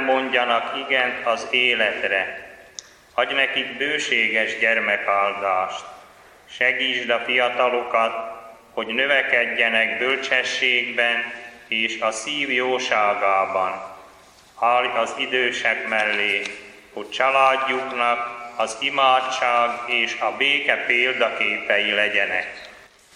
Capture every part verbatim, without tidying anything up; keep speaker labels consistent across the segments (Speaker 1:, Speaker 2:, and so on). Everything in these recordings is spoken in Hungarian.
Speaker 1: mondjanak igent az életre. Adj nekik bőséges gyermekáldást. Segítsd a fiatalokat, hogy növekedjenek bölcsességben és a szív jóságában. Állj az idősek mellé, hogy családjuknak az imádság és a béke példaképei legyenek.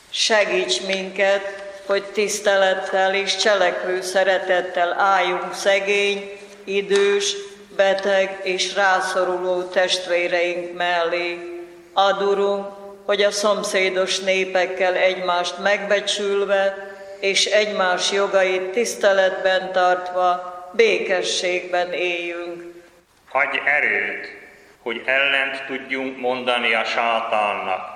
Speaker 2: Segíts minket, hogy tisztelettel és cselekvő szeretettel álljunk szegény, idős, beteg és rászoruló testvéreink mellé. Add, Urunk, hogy a szomszédos népekkel egymást megbecsülve és egymás jogait tiszteletben tartva békességben éljünk.
Speaker 1: Adj erőt, hogy ellent tudjunk mondani a sátánnak.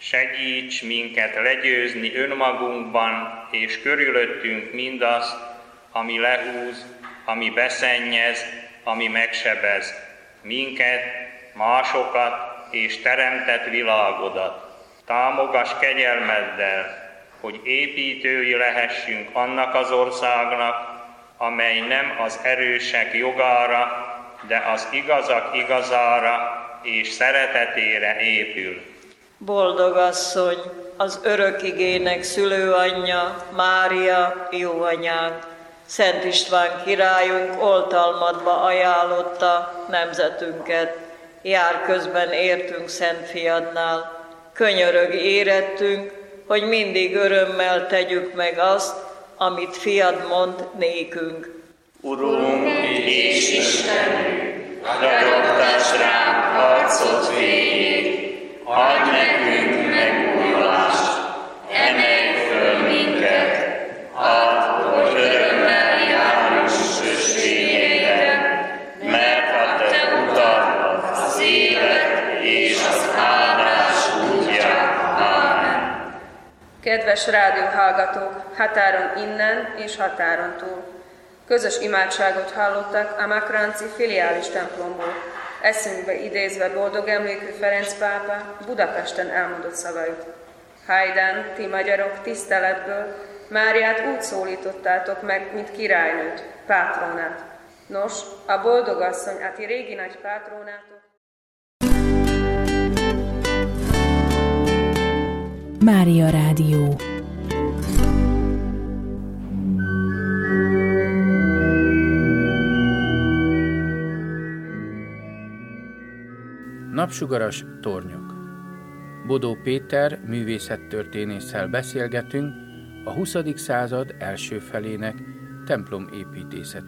Speaker 1: Segíts minket legyőzni önmagunkban és körülöttünk mindazt, ami lehúz, ami beszennyez, ami megsebez minket, másokat és teremtett világodat. Támogass kegyelmeddel, hogy építői lehessünk annak az országnak, amely nem az erősek jogára, de az igazak igazára és szeretetére épül.
Speaker 2: Boldog asszony, az örök igének szülőanyja, Mária, jó anyánk, Szent István királyunk oltalmadba ajánlotta nemzetünket. Jár közben értünk Szent Fiadnál. Könyörög érettünk, hogy mindig örömmel tegyük meg azt, amit Fiad mond nékünk.
Speaker 3: Urunk és Istenünk, ragyogtass ránk arcod fényét, adj nekünk megújulást, emelj föl minket, add, hogy örömmel járjunk kösvényeiden, mert a te utad az élet és az áldás útja. Ámen.
Speaker 4: Kedves rádióhallgatók, határon innen és határon túl! Közös imádságot hallottak a Makránci filiális templomból, eszünkbe idézve boldog emlékű Ferenc pápa Budapesten elmondott szavait. Hajdán, ti magyarok, tiszteletből Máriát úgy szólítottátok meg, mint királynőt, pátrónát. Nos, a boldogasszony, a ti régi nagy pátrónátok.
Speaker 5: Mária Rádió.
Speaker 6: Napsugaras tornyok. Bodó Péter művészettörténésszel beszélgetünk a huszadik század első felének templomépítészet